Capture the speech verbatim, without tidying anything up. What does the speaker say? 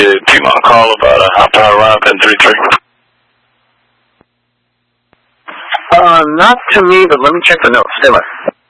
did Piedmont call about a high power line pin three three? Uh, not to me, but let me check the notes. Stay by.